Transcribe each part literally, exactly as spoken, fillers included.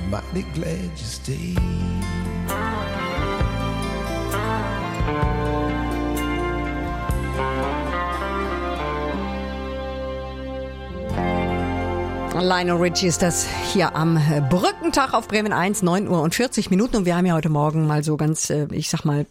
mighty glad you stayed. Lionel Richie ist das hier am Brückentag auf Bremen eins, neun Uhr und vierzig Minuten. Und wir haben ja heute Morgen mal so ganz, ich sag mal,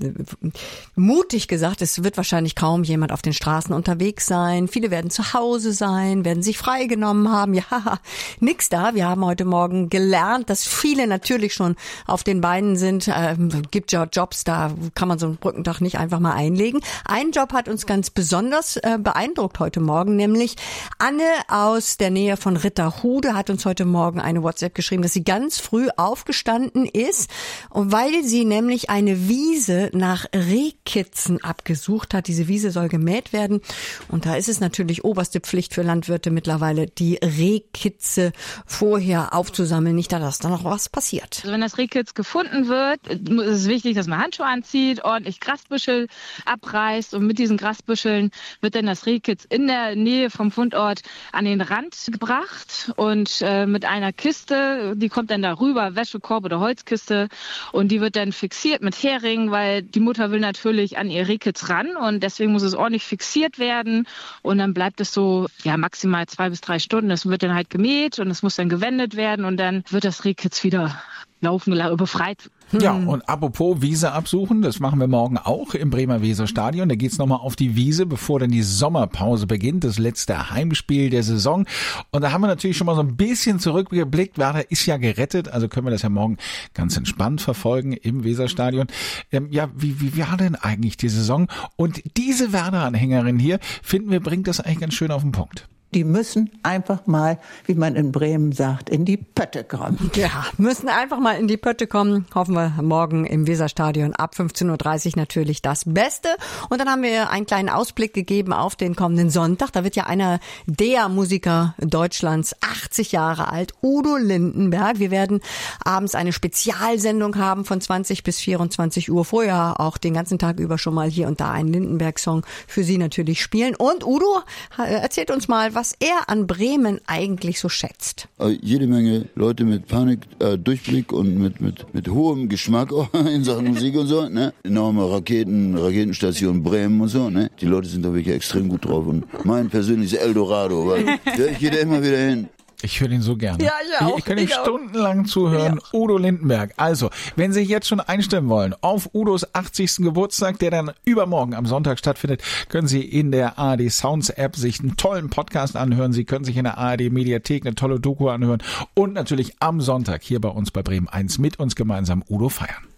mutig gesagt, es wird wahrscheinlich kaum jemand auf den Straßen unterwegs sein. Viele werden zu Hause sein, werden sich freigenommen haben. Ja, nix da. Wir haben heute Morgen gelernt, dass viele natürlich schon auf den Beinen sind. Ähm, gibt ja Jobs, da kann man so einen Brückentag nicht einfach mal einlegen. Ein Job hat uns ganz besonders äh, beeindruckt heute Morgen, nämlich Anne aus der Nähe von Ritterhude hat uns heute Morgen eine WhatsApp geschrieben, dass sie ganz früh aufgestanden ist, und weil sie nämlich eine Wiese nach Rehkitzen abgesucht hat. Diese Wiese soll gemäht werden und da ist es natürlich oberste Pflicht für Landwirte mittlerweile, die Rehkitze vorher aufzusammeln, nicht dass da noch was passiert. Also wenn das Rehkitz gefunden wird, ist es wichtig, dass man Handschuhe anzieht, ordentlich Grasbüschel abreißt und mit diesen Grasbüscheln wird dann das Rehkitz in der Nähe vom Fundort an den Rand gebracht. Und äh, mit einer Kiste, die kommt dann darüber, Wäschekorb oder Holzkiste, und die wird dann fixiert mit Hering, weil die Mutter will natürlich an ihr Rehkitz ran und deswegen muss es ordentlich fixiert werden und dann bleibt es so ja maximal zwei bis drei Stunden. Es wird dann halt gemäht und es muss dann gewendet werden und dann wird das Rehkitz wieder laufen, befreit. Ja, und apropos Wiese absuchen, das machen wir morgen auch im Bremer Weserstadion. Da geht's nochmal auf die Wiese, bevor dann die Sommerpause beginnt, das letzte Heimspiel der Saison. Und da haben wir natürlich schon mal so ein bisschen zurückgeblickt. Werder ist ja gerettet, also können wir das ja morgen ganz entspannt verfolgen im Weserstadion. Ähm, ja, wie, wie war denn eigentlich die Saison? Und diese Werder-Anhängerin hier, finden wir, bringt das eigentlich ganz schön auf den Punkt. Die müssen einfach mal, wie man in Bremen sagt, in die Pötte kommen. Ja, müssen einfach mal in die Pötte kommen. Hoffen wir morgen im Weserstadion ab fünfzehn Uhr dreißig natürlich das Beste. Und dann haben wir einen kleinen Ausblick gegeben auf den kommenden Sonntag. Da wird ja einer der Musiker Deutschlands achtzig Jahre alt, Udo Lindenberg. Wir werden abends eine Spezialsendung haben von zwanzig bis vierundzwanzig Uhr. Vorher auch den ganzen Tag über schon mal hier und da einen Lindenberg-Song für Sie natürlich spielen. Und Udo erzählt uns mal, was er an Bremen eigentlich so schätzt. Also jede Menge Leute mit Panik, äh, Durchblick und mit, mit, mit hohem Geschmack auch in Sachen Musik und so, ne? Enorme Raketen, Raketenstation Bremen und so, ne? Die Leute sind da wirklich extrem gut drauf und mein persönliches Eldorado, weil ich gehe da immer wieder hin. Ich höre ihn so gerne. Ja, ich auch. Ich, ich kann ihm ich stundenlang zuhören. Udo Lindenberg. Also, wenn Sie jetzt schon einstimmen wollen auf Udos achtzigsten Geburtstag, der dann übermorgen am Sonntag stattfindet, können Sie in der A R D Sounds App sich einen tollen Podcast anhören. Sie können sich in der A R D Mediathek eine tolle Doku anhören und natürlich am Sonntag hier bei uns bei Bremen eins mit uns gemeinsam Udo feiern.